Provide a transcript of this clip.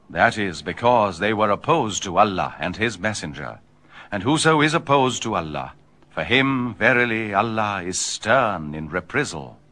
That is because they were opposed to Allah and his messenger. And whoso is opposed to Allah, for him verily Allah is stern in reprisal.